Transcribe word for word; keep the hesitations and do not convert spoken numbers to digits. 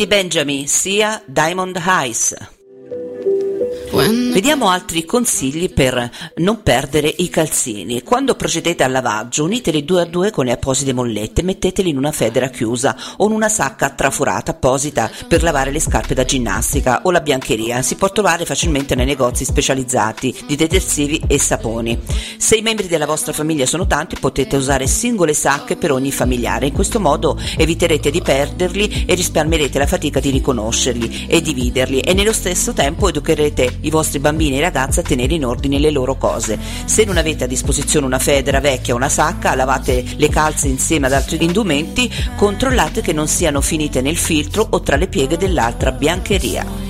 di Benjamin, sia Diamond Eyes. Vediamo altri consigli per non perdere i calzini. Quando procedete al lavaggio, uniteli due a due con le apposite mollette e metteteli in una federa chiusa o in una sacca traforata apposita per lavare le scarpe da ginnastica o la biancheria. Si può trovare facilmente nei negozi specializzati di detersivi e saponi. Se i membri della vostra famiglia sono tanti, potete usare singole sacche per ogni familiare. In questo modo eviterete di perderli e risparmierete la fatica di riconoscerli e dividerli, e nello stesso tempo educherete i vostri bambini e ragazzi a tenere in ordine le loro cose. Se non avete a disposizione una federa vecchia o una sacca, lavate le calze insieme ad altri indumenti, controllate che non siano finite nel filtro o tra le pieghe dell'altra biancheria.